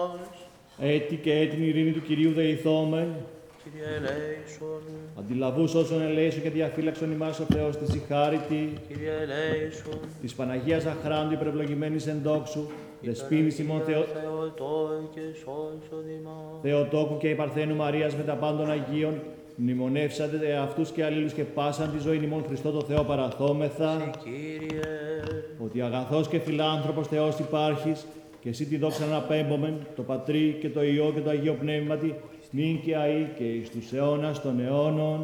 Έτη και έτην ειρήνη του Κυρίου δεηθόμεν. Κύριε ελέησον. Αντιλαβούς όσων ελέησον και διαφύλαξον ημάς ο Θεός της η χάριτη. Κύριε ελέησον. Της Παναγίας Αχράντου υπερευλογημένης εν δόξου. Δεσποίνης ημών Θεοτόκου και σώσον ημάς. Θεοτόκου και η Παρθένου Μαρίας με τα πάντων Αγίων. Μνημονεύσατε αυτούς και αλλήλους και πάσαν τη ζωή ημών Χριστό το Θεό παραθόμεθα. Κύριε. Ότι αγαθός και φιλάνθρωπος Θεός υπάρχεις και εσύ τη δόξα να απέμπομεν, το Πατρί και το Υιό και το Αγίο Πνεύματι, νυν και αεί και εις τους αιώνας των αιώνων.